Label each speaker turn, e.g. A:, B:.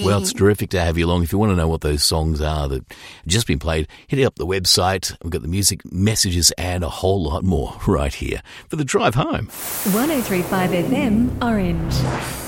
A: Well, it's terrific to have you along. If you want to know what those songs are that have just been played, hit up the website. We've got the music, messages, and a whole lot more right here for the drive home.
B: 103.5 FM, Orange.